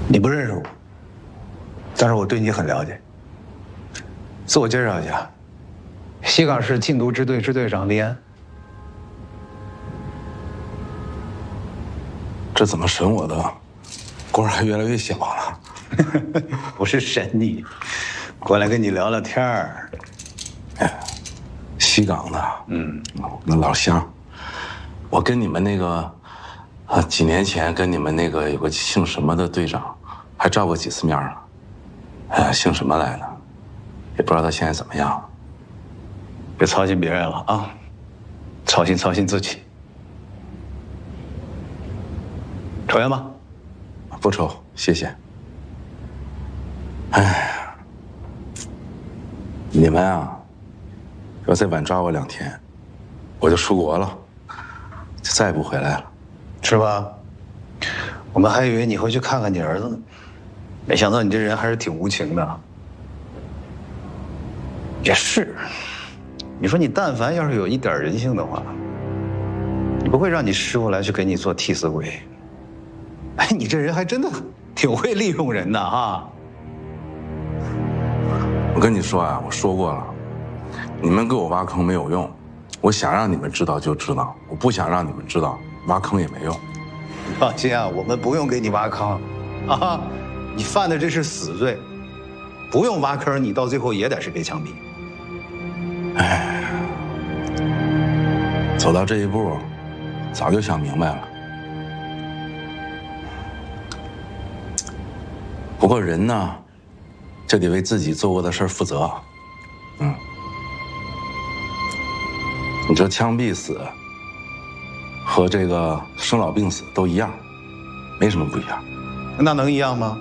你不认识我，但是我对你很了解。自我介绍一下，西港市禁毒支队支队长李安。 这怎么审我的官还越来越小了？ 不是审你，过来跟你聊聊天儿。 哎，西港的，那老乡，我跟你们那个，几年前跟你们那个有个姓什么的队长，还照过几次面了。姓什么来着？也不知道他现在怎么样了。 别操心别人了啊，操心自己。抽烟吗？ 不抽，谢谢。哎，你们啊，要再晚抓我2天，我就出国了，就再也不回来了， 是吧？我们还以为你会去看看你儿子呢，没想到你这人还是挺无情的。也是，你说你但凡要是有一点人性的话，你不会让你师傅来去给你做替死鬼。哎，你这人还真的挺会利用人的哈。 我跟你说啊，我说过了，你们给我挖坑没有用，我想让你们知道就知道，我不想让你们知道，挖坑也没用。 放心啊，我们不用给你挖坑，啊，你犯的这是死罪，不用挖坑，你到最后也得是被枪毙。 哎，走到这一步，早就想明白了。不过人呢，就得为自己做过的事儿负责。你这枪毙死和这个生老病死都一样，没什么不一样。 那能一样吗？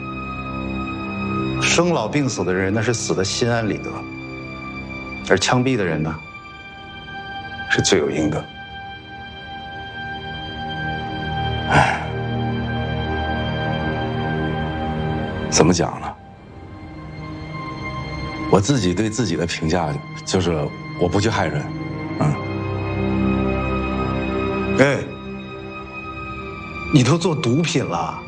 生老病死的人那是死得心安理得，而枪毙的人呢，是罪有应得。 唉，怎么讲呢？我自己对自己的评价就是我不去害人。 哎，你都做毒品了，